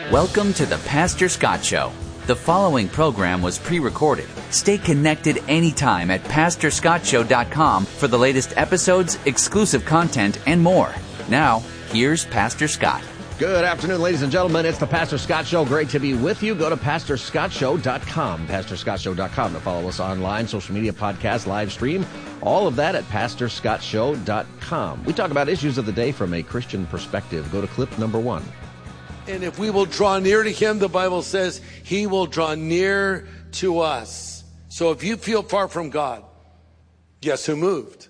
Welcome to the Pastor Scott Show. The following program was pre-recorded. Stay connected anytime at PastorScottShow.com for the latest episodes, exclusive content, and more. Now, here's Pastor Scott. Good afternoon, ladies and gentlemen. It's the Pastor Scott Show. Great to be with you. Go to PastorScottShow.com, PastorScottShow.com to follow us online, social media, podcast, live stream, all of that at PastorScottShow.com. We talk about issues of the day from a Christian perspective. Go to clip number 1. And if we will draw near to him, the Bible says he will draw near to us. So if you feel far from God, guess who moved?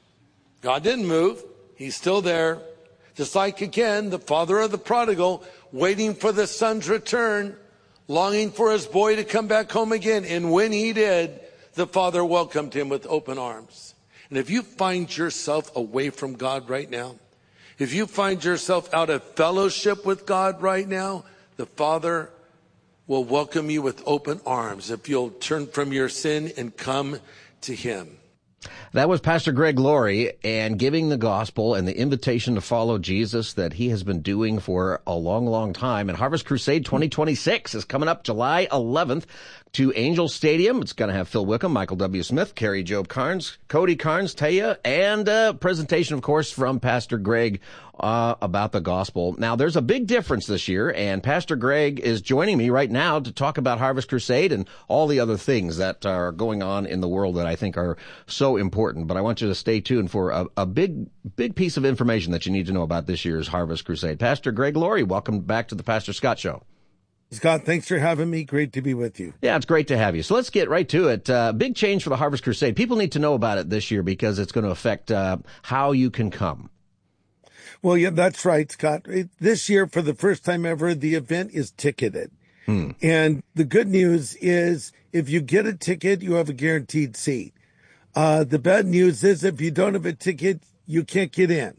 God didn't move. He's still there. Just like, again, the father of the prodigal, waiting for the son's return, longing for his boy to come back home again. And when he did, the father welcomed him with open arms. And if you find yourself away from God right now, if you find yourself out of fellowship with God right now, the Father will welcome you with open arms if you'll turn from your sin and come to him. That was Pastor Greg Laurie, and giving the gospel and the invitation to follow Jesus that he has been doing for a long, long time. And Harvest Crusade 2026 is coming up July 11th to Angel Stadium. It's going to have Phil Wickham, Michael W. Smith, Carrie Job Carnes, Cody Carnes, Taya, and a presentation, of course, from Pastor Greg about the gospel. Now, there's a big difference this year, and Pastor Greg is joining me right now to talk about Harvest Crusade and all the other things that are going on in the world that I think are so important. But I want you to stay tuned for a big piece of information that you need to know about this year's Harvest Crusade. Pastor Greg Laurie, welcome back to the Pastor Scott Show. Scott, thanks for having me. Great to be with you. Yeah, it's great to have you. So let's get right to it. Big change for the Harvest Crusade. People need to know about it this year because it's going to affect how you can come. Well, yeah, that's right, Scott. This year, for the first time ever, the event is ticketed. And the good news is if you get a ticket, you have a guaranteed seat. The bad news is if you don't have a ticket, you can't get in.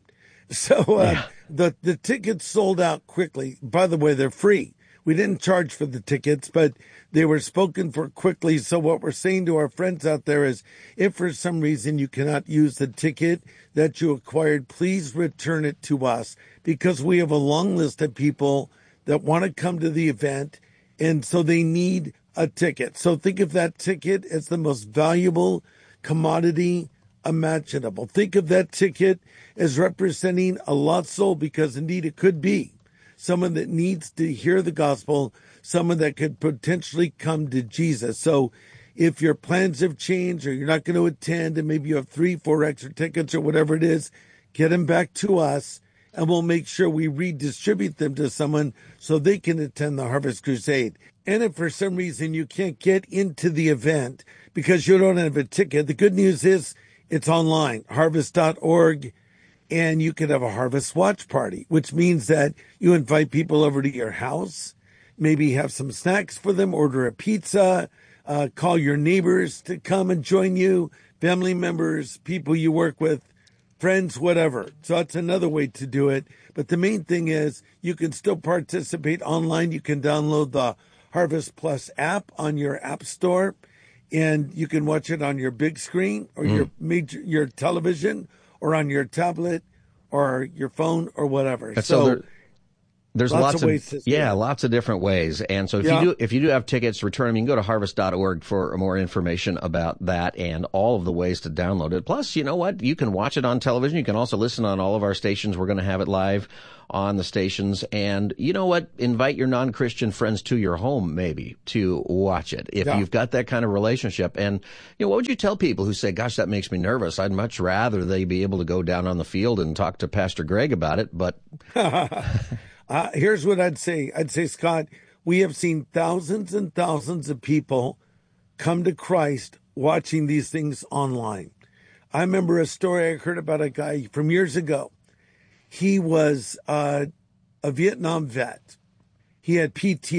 So the tickets sold out quickly. By the way, they're free. We didn't charge for the tickets, but they were spoken for quickly. So what we're saying to our friends out there is if for some reason you cannot use the ticket that you acquired, please return it to us because we have a long list of people that want to come to the event. And so they need a ticket. So think of that ticket as the most valuable commodity imaginable. Think of that ticket as representing a lost soul because indeed it could be someone that needs to hear the gospel, someone that could potentially come to Jesus. So if your plans have changed or you're not going to attend and maybe you have 3-4 extra tickets or whatever it is, get them back to us and we'll make sure we redistribute them to someone so they can attend the Harvest Crusade. And if for some reason you can't get into the event because you don't have a ticket, the good news is it's online, harvest.org. And you could have a Harvest Watch Party, which means that you invite people over to your house, maybe have some snacks for them, order a pizza, call your neighbors to come and join you, family members, people you work with, friends, whatever. So that's another way to do it. But the main thing is you can still participate online. You can download the Harvest Plus app on your app store, and you can watch it on your big screen or your television, or on your tablet or your phone or whatever. So there's lots of ways lots of different ways. And so if you do have tickets, return them. You can go to harvest.org for more information about that and all of the ways to download it. Plus, you know what? You can watch it on television. You can also listen on all of our stations. We're going to have it live on the stations. And you know what? Invite your non-Christian friends to your home maybe to watch it if you've got that kind of relationship. And you know, what would you tell people who say, gosh, that makes me nervous? I'd much rather they be able to go down on the field and talk to Pastor Greg about it. But here's what I'd say. I'd say, Scott, we have seen thousands and thousands of people come to Christ watching these things online. I remember a story I heard about a guy from years ago. He was a Vietnam vet. He had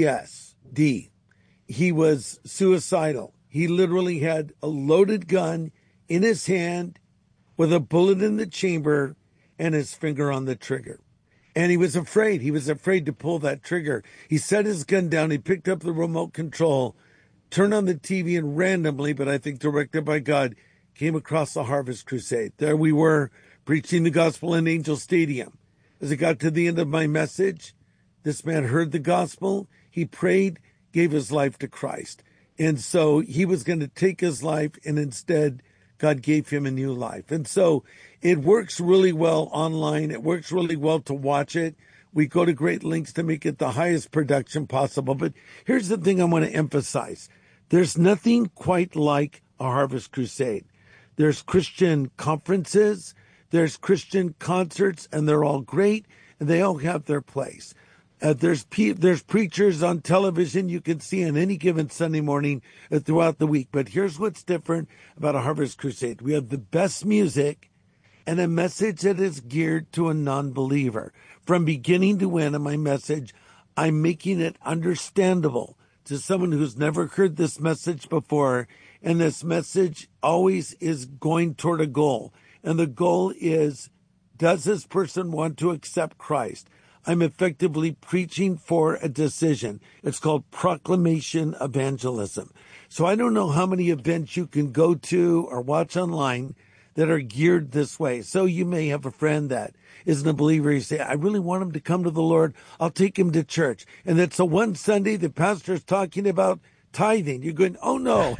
PTSD. He was suicidal. He literally had a loaded gun in his hand with a bullet in the chamber and his finger on the trigger. And he was afraid. He was afraid to pull that trigger. He set his gun down. He picked up the remote control, turned on the TV, and randomly, but I think directed by God, came across the Harvest Crusade. There we were, preaching the gospel in Angel Stadium. As I got to the end of my message, This man heard the gospel. He prayed, gave his life to Christ. And so he was going to take his life, and instead God gave him a new life. And so it works really well online. It works really well to watch it. We go to great lengths to make it the highest production possible. But here's the thing I want to emphasize. There's nothing quite like a Harvest Crusade. There's Christian conferences, there's Christian concerts, and they're all great, and they all have their place. There's preachers on television you can see on any given Sunday morning throughout the week. But here's what's different about a Harvest Crusade. We have the best music and a message that is geared to a non-believer. From beginning to end of my message, I'm making it understandable to someone who's never heard this message before. And this message always is going toward a goal. And the goal is, does this person want to accept Christ? I'm effectively preaching for a decision. It's called proclamation evangelism. So I don't know how many events you can go to or watch online that are geared this way. So you may have a friend that isn't a believer. You say, I really want him to come to the Lord. I'll take him to church. And it's a one Sunday the pastor's talking about tithing. You're going, oh no,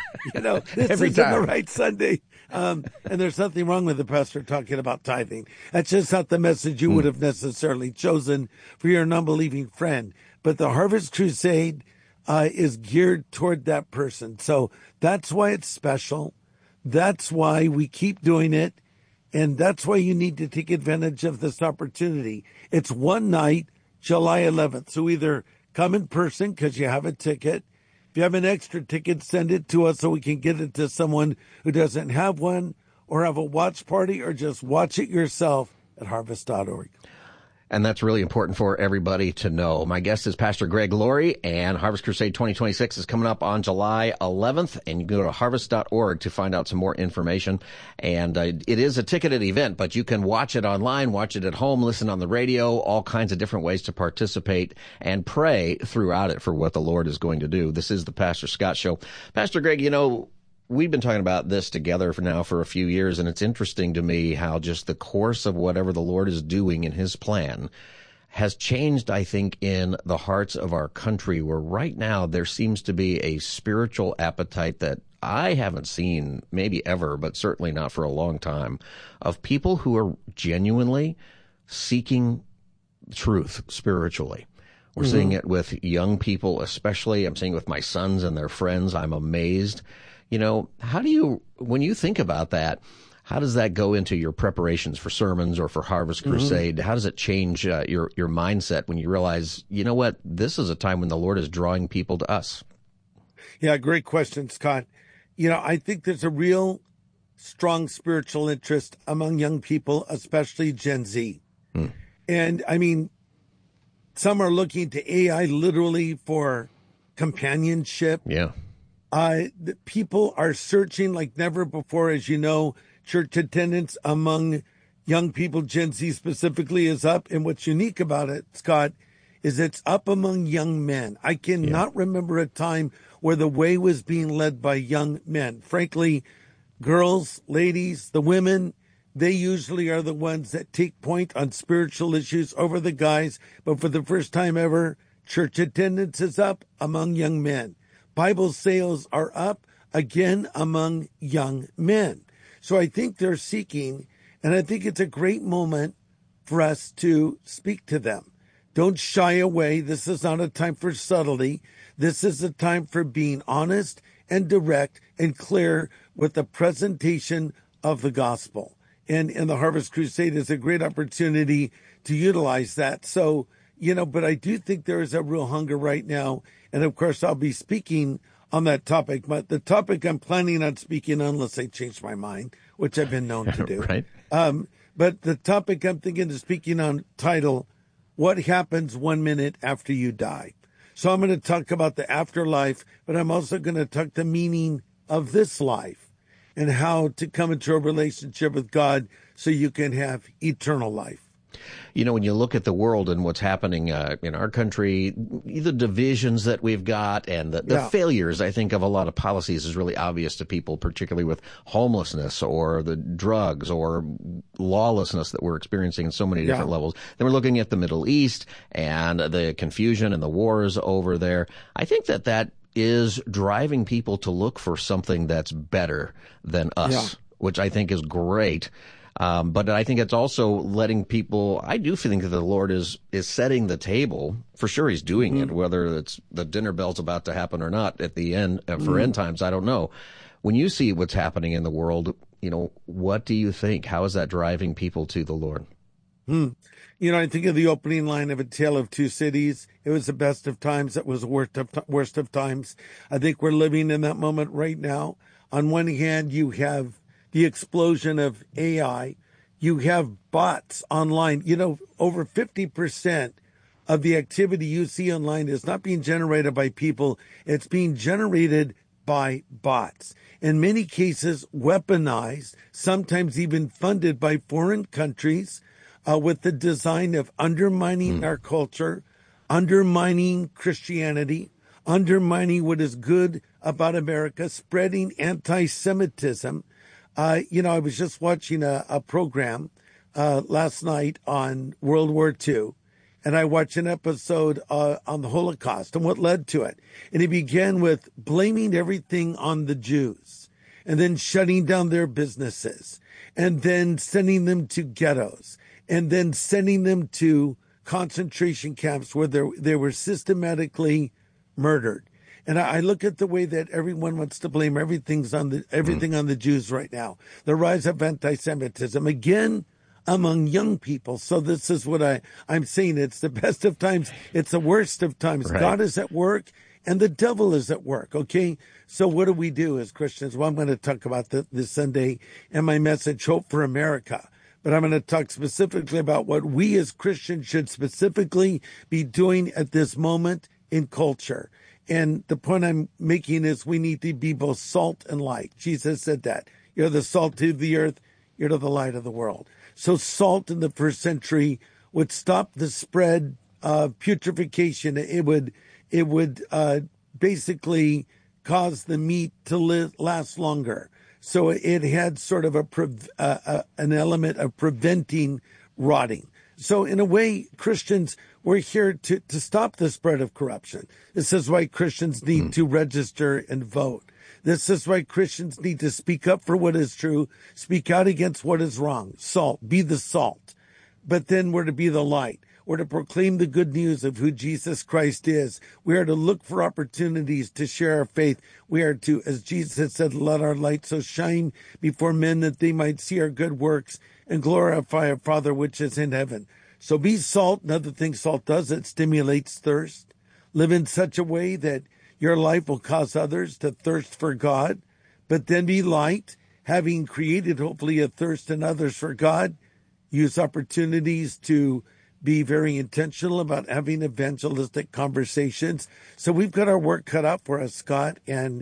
this isn't the right Sunday. And there's nothing wrong with the pastor talking about tithing. That's just not the message you would have necessarily chosen for your non-believing friend. But the Harvest Crusade is geared toward that person. So that's why it's special. That's why we keep doing it. And that's why you need to take advantage of this opportunity. It's one night, July 11th. So either come in person because you have a ticket. If you have an extra ticket, send it to us so we can get it to someone who doesn't have one, or have a watch party, or just watch it yourself at harvest.org. And that's really important for everybody to know. My guest is Pastor Greg Laurie, and Harvest Crusade 2026 is coming up on July 11th, and you can go to harvest.org to find out some more information. And it is a ticketed event, but you can watch it online, watch it at home, listen on the radio, all kinds of different ways to participate and pray throughout it for what the Lord is going to do. This is the Pastor Scott Show. Pastor Greg, we've been talking about this together for a few years, and it's interesting to me how just the course of whatever the Lord is doing in his plan has changed, I think, in the hearts of our country, where right now there seems to be a spiritual appetite that I haven't seen maybe ever, but certainly not for a long time, of people who are genuinely seeking truth spiritually. We're seeing it with young people especially. I'm seeing it with my sons and their friends. I'm amazed. How do you, when you think about that, how does that go into your preparations for sermons or for Harvest Crusade? How does it change your mindset when you realize, this is a time when the Lord is drawing people to us? Yeah, great question, Scott. I think there's a real strong spiritual interest among young people, especially Gen Z. And I mean, some are looking to AI literally for companionship. Yeah. The people are searching like never before. As you know, church attendance among young people, Gen Z specifically, is up. And what's unique about it, Scott, is it's up among young men. I cannot remember a time where the way was being led by young men. Frankly, girls, ladies, the women, they usually are the ones that take point on spiritual issues over the guys. But for the first time ever, church attendance is up among young men. Bible sales are up again among young men. So I think they're seeking, and I think it's a great moment for us to speak to them. Don't shy away. This is not a time for subtlety. This is a time for being honest and direct and clear with the presentation of the gospel. And the Harvest Crusade is a great opportunity to utilize that. So, but I do think there is a real hunger right now. And of course, I'll be speaking on that topic. But the topic I'm planning on speaking on, unless I change my mind, which I've been known to do. Right. But the topic I'm thinking of speaking on, title, What Happens 1 Minute After You Die? So I'm going to talk about the afterlife, but I'm also going to talk the meaning of this life and how to come into a relationship with God so you can have eternal life. You know, when you look at the world and what's happening in our country, the divisions that we've got and the failures, I think, of a lot of policies is really obvious to people, particularly with homelessness or the drugs or lawlessness that we're experiencing in so many different levels. Then we're looking at the Middle East and the confusion and the wars over there. I think that is driving people to look for something that's better than us, which I think is great. But I think it's also letting people, I do think that the Lord is setting the table. For sure he's doing it, whether it's the dinner bell's about to happen or not at the end, for end times, I don't know. When you see what's happening in the world, you know, what do you think? How is that driving people to the Lord? You know, I think of the opening line of A Tale of Two Cities. It was the best of times. It was the worst of times. I think we're living in that moment right now. On one hand, you have the explosion of AI. You have bots online. You know, over 50% of the activity you see online is not being generated by people. It's being generated by bots. In many cases, weaponized, sometimes even funded by foreign countries with the design of undermining our culture, undermining Christianity, undermining what is good about America, spreading anti-Semitism. You know, I was just watching a program last night on World War II, and I watched an episode on the Holocaust and what led to it. And it began with blaming everything on the Jews, and then shutting down their businesses, and then sending them to ghettos, and then sending them to concentration camps where they were systematically murdered. And I look at the way that everyone wants to blame everything on the Jews right now. The rise of anti-Semitism, again, among young people. So this is what I'm saying. It's the best of times. It's the worst of times. Right. God is at work and the devil is at work. Okay. So what do we do as Christians? Well, I'm going to talk about this Sunday and my message, Hope for America. But I'm going to talk specifically about what we as Christians should specifically be doing at this moment in culture. And the point I'm making is we need to be both salt and light. Jesus said that. You're the salt of the earth. You're the light of the world. So salt in the first century would stop the spread of putrefaction. It would basically cause the meat to last longer. So it had sort of an element of preventing rotting. So in a way, Christians, we're here to stop the spread of corruption. This is why Christians need to register and vote. This is why Christians need to speak up for what is true, speak out against what is wrong. Salt, be the salt. But then we're to be the light. We're to proclaim the good news of who Jesus Christ is. We are to look for opportunities to share our faith. We are to, as Jesus said, let our light so shine before men that they might see our good works and glorify our Father which is in heaven. So be salt. Another thing salt does, it stimulates thirst. Live in such a way that your life will cause others to thirst for God. But then be light, having created hopefully a thirst in others for God. Use opportunities to be very intentional about having evangelistic conversations. So we've got our work cut out for us, Scott, and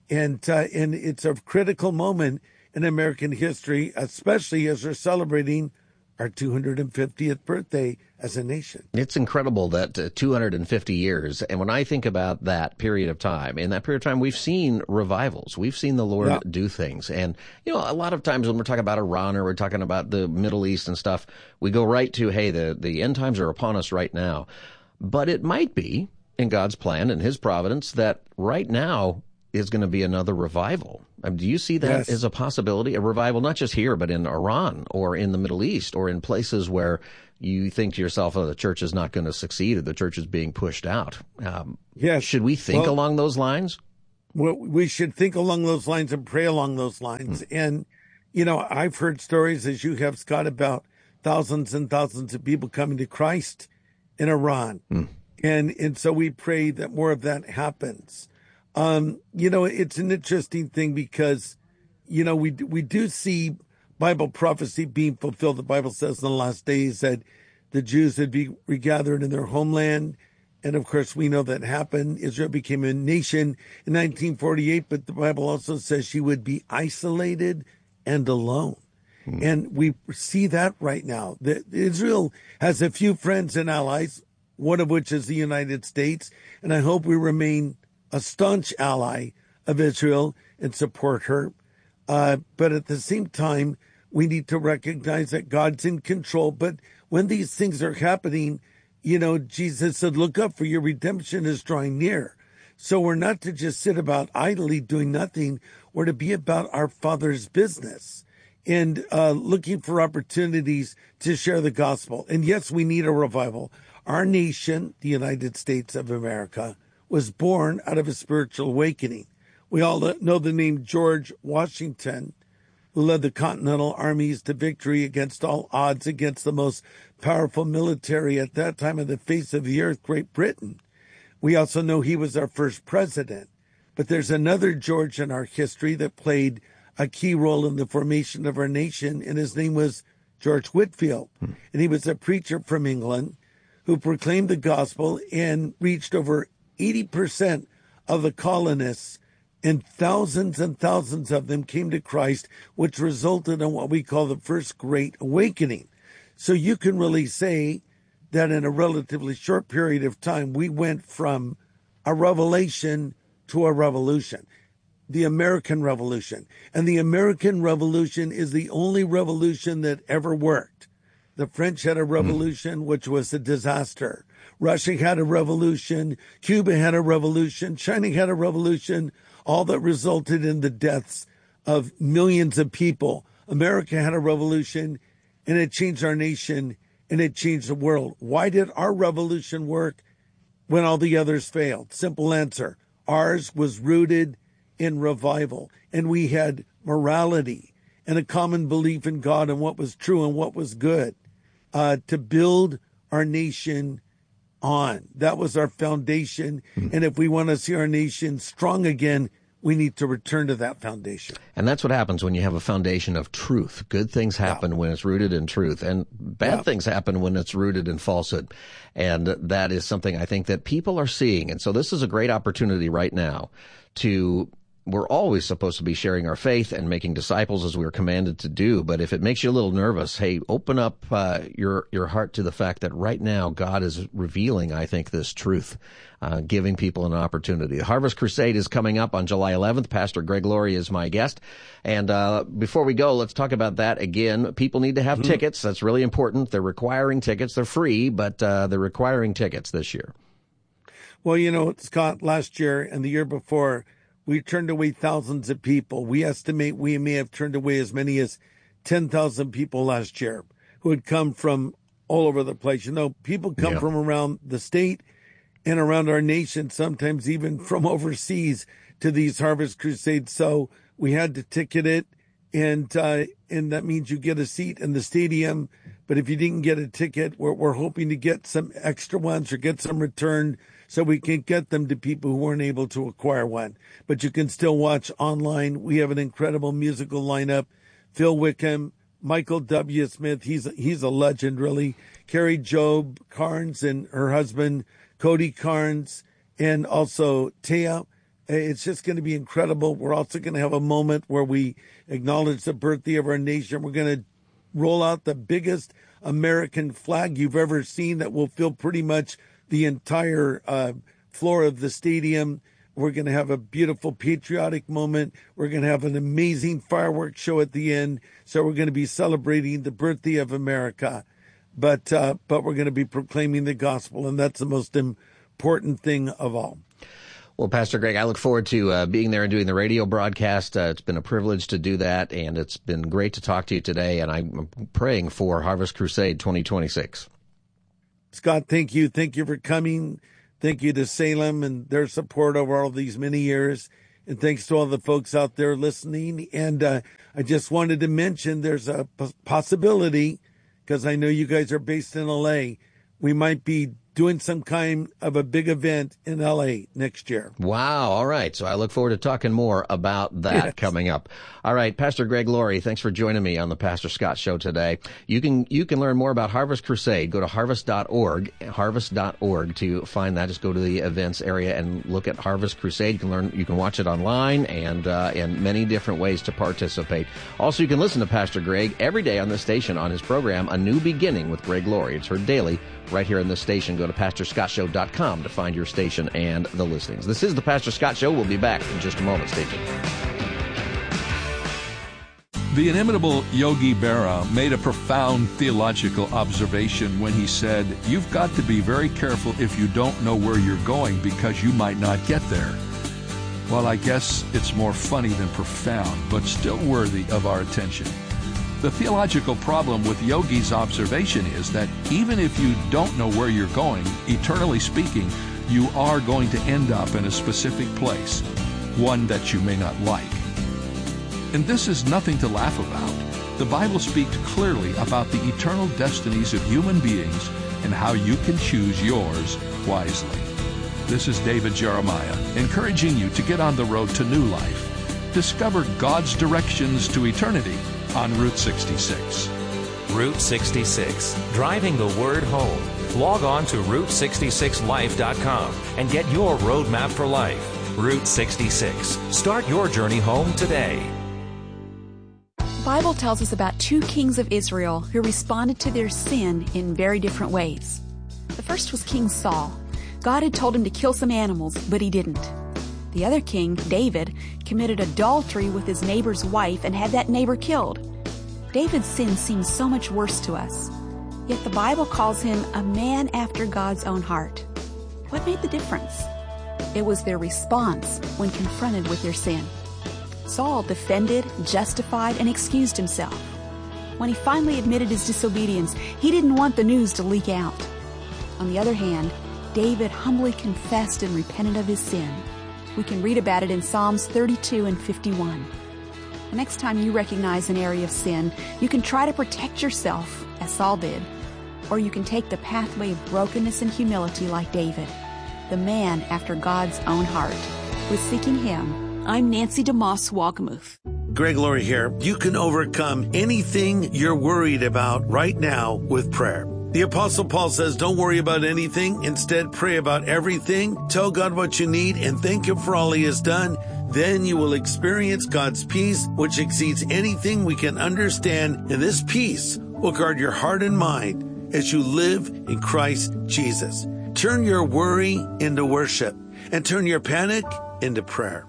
it's a critical moment in American history, especially as we're celebrating our 250th birthday as a nation. It's incredible that 250 years. And when I think about that period of time, in that period of time, we've seen revivals. We've seen the Lord do things. And, you know, a lot of times when we're talking about Iran or we're talking about the Middle East and stuff, we go right to, hey, the end times are upon us right now. But it might be in God's plan and his providence that right now is going to be another revival. Do you see that as a possibility? A revival, not just here, but in Iran or in the Middle East or in places where you think to yourself, oh, the church is not going to succeed or the church is being pushed out. Should we think along those lines? Well, we should think along those lines and pray along those lines. And, you know, I've heard stories, as you have, Scott, about thousands and thousands of people coming to Christ in Iran. And so we pray that more of that happens. You know, it's an interesting thing because, you know, we do see Bible prophecy being fulfilled. The Bible says in the last days that the Jews would be regathered in their homeland. And of course, we know that happened. Israel became a nation in 1948, but the Bible also says she would be isolated and alone. And we see that right now. Israel has a few friends and allies, one of which is the United States. And I hope we remain a staunch ally of Israel and support her. But at the same time, we need to recognize that God's in control. But when these things are happening, Jesus said, look up, for your redemption is drawing near. So we're not to just sit about idly doing nothing. We're to be about our Father's business and looking for opportunities to share the gospel. And yes, we need a revival. Our nation, the United States of America, was born out of a spiritual awakening. We all know the name George Washington, who led the Continental Armies to victory against all odds, against the most powerful military at that time on the face of the earth, Great Britain. We also know he was our first president. But there's another George in our history that played a key role in the formation of our nation, and his name was George Whitefield. And he was a preacher from England who proclaimed the gospel and reached over 80% of the colonists, and thousands of them came to Christ, which resulted in what we call the First Great Awakening. So you can really say that in a relatively short period of time, we went from a revelation to a revolution. The American Revolution. And the American Revolution is the only revolution that ever worked. The French had a revolution, which was a disaster. Russia had a revolution. Cuba had a revolution. China had a revolution, all that resulted in the deaths of millions of people. America had a revolution, and it changed our nation, and it changed the world. Why did our revolution work when all the others failed? Simple answer. Ours was rooted in revival, and we had morality and a common belief in God and what was true and what was good to build our nation on. That was our foundation. And if we want to see our nation strong again, we need to return to that foundation. And that's what happens when you have a foundation of truth. Good things happen when it's rooted in truth, and bad things happen when it's rooted in falsehood. And that is something I think that people are seeing. And so this is a great opportunity right now we're always supposed to be sharing our faith and making disciples as we are commanded to do. But if it makes you a little nervous, hey, open up your heart to the fact that right now God is revealing, I think, this truth, giving people an opportunity. The Harvest Crusade is coming up on July 11th. Pastor Greg Laurie is my guest. And before we go, let's talk about that again. People need to have tickets. That's really important. They're requiring tickets. They're free, but they're requiring tickets this year. Well, Scott, last year and the year before, we turned away thousands of people. We estimate we may have turned away as many as 10,000 people last year who had come from all over the place. People come from around the state and around our nation, sometimes even from overseas, to these Harvest Crusades. So we had to ticket it, and that means you get a seat in the stadium. But if you didn't get a ticket, we're hoping to get some extra ones or get some returned, so we can get them to people who weren't able to acquire one. But you can still watch online. We have an incredible musical lineup. Phil Wickham, Michael W. Smith, he's a legend, really. Carrie Job Carnes and her husband, Cody Carnes, and also Taya. It's just going to be incredible. We're also going to have a moment where we acknowledge the birthday of our nation. We're going to roll out the biggest American flag you've ever seen that will fill pretty much the entire floor of the stadium. We're going to have a beautiful patriotic moment. We're going to have an amazing fireworks show at the end. So we're going to be celebrating the birthday of America, but we're going to be proclaiming the gospel, and that's the most important thing of all. Well, Pastor Greg, I look forward to being there and doing the radio broadcast. It's been a privilege to do that, and it's been great to talk to you today, and I'm praying for Harvest Crusade 2026. Scott, thank you. Thank you for coming. Thank you to Salem and their support over all these many years. And thanks to all the folks out there listening. And I just wanted to mention there's a possibility, because I know you guys are based in LA, we might be doing some kind of a big event in LA next year. Wow. All right. So I look forward to talking more about that coming up. All right. Pastor Greg Laurie, thanks for joining me on the Pastor Scott Show today. You can learn more about Harvest Crusade. Go to harvest.org to find that. Just go to the events area and look at Harvest Crusade. You can watch it online and many different ways to participate. Also, you can listen to Pastor Greg every day on this station on his program, A New Beginning with Greg Laurie. It's heard daily right here in this station. Go to PastorScottShow.com to find your station and the listings. This is the Pastor Scott Show. We'll be back in just a moment. Stay tuned. The inimitable Yogi Berra made a profound theological observation when he said, "You've got to be very careful if you don't know where you're going because you might not get there." Well, I guess it's more funny than profound, but still worthy of our attention. The theological problem with Yogi's observation is that even if you don't know where you're going, eternally speaking, you are going to end up in a specific place, one that you may not like. And this is nothing to laugh about. The Bible speaks clearly about the eternal destinies of human beings and how you can choose yours wisely. This is David Jeremiah, encouraging you to get on the road to new life. Discover God's directions to eternity on Route 66. Route 66, driving the word home. Log on to Route66Life.com and get your roadmap for life. Route 66. Start your journey home today. The Bible tells us about two kings of Israel who responded to their sin in very different ways. The first was King Saul. God had told him to kill some animals, but he didn't. The other king, David, committed adultery with his neighbor's wife and had that neighbor killed. David's sin seems so much worse to us, yet the Bible calls him a man after God's own heart. What made the difference? It was their response when confronted with their sin. Saul defended, justified, and excused himself. When he finally admitted his disobedience, he didn't want the news to leak out. On the other hand, David humbly confessed and repented of his sin. We can read about it in Psalms 32 and 51. The next time you recognize an area of sin, you can try to protect yourself, as Saul did, or you can take the pathway of brokenness and humility like David, the man after God's own heart. With Seeking Him, I'm Nancy DeMoss Walgamuth. Greg Laurie here. You can overcome anything you're worried about right now with prayer. The Apostle Paul says, don't worry about anything. Instead, pray about everything. Tell God what you need and thank Him for all He has done. Then you will experience God's peace, which exceeds anything we can understand. And this peace will guard your heart and mind as you live in Christ Jesus. Turn your worry into worship and turn your panic into prayer.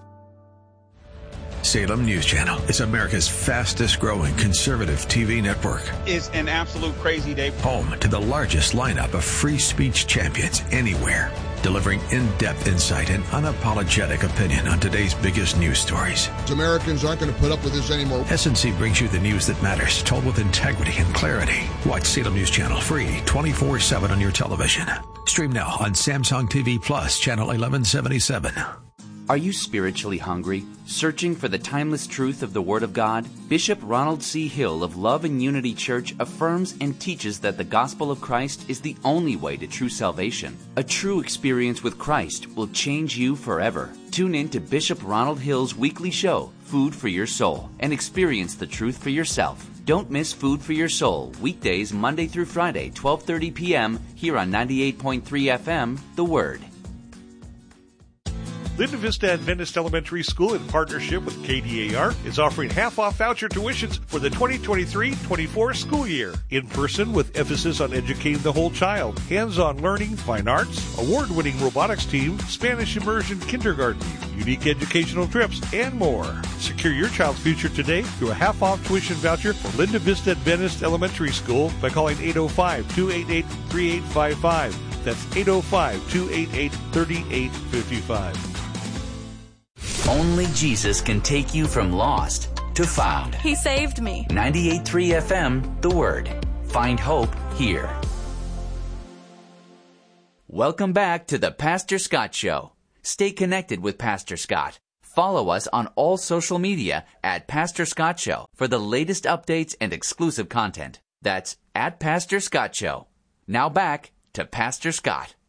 Salem News Channel is America's fastest growing conservative TV network. It's an absolute crazy day. Home to the largest lineup of free speech champions anywhere, delivering in-depth insight and unapologetic opinion on today's biggest news stories. Americans aren't going to put up with this anymore. SNC brings you the news that matters, told with integrity and clarity. Watch Salem News Channel free 24/7 on your television. Stream now on Samsung TV Plus, channel 1177. Are you spiritually hungry, searching for the timeless truth of the Word of God? Bishop Ronald C. Hill of Love and Unity Church affirms and teaches that the gospel of Christ is the only way to true salvation. A true experience with Christ will change you forever. Tune in to Bishop Ronald Hill's weekly show, Food for Your Soul, and experience the truth for yourself. Don't miss Food for Your Soul, weekdays Monday through Friday, 12:30 p.m., here on 98.3 FM, The Word. Linda Vista Adventist Elementary School, in partnership with KDAR, is offering half-off voucher tuitions for the 2023-24 school year. In person with emphasis on educating the whole child, hands-on learning, fine arts, award-winning robotics team, Spanish immersion kindergarten, unique educational trips, and more. Secure your child's future today through a half-off tuition voucher for Linda Vista Adventist Elementary School by calling 805-288-3855. That's 805-288-3855. Only Jesus can take you from lost to found. He saved me. 98.3 FM, The Word. Find hope here. Welcome back to the Pastor Scott Show. Stay connected with Pastor Scott. Follow us on all social media at Pastor Scott Show for the latest updates and exclusive content. That's at Pastor Scott Show. Now back to Pastor Scott.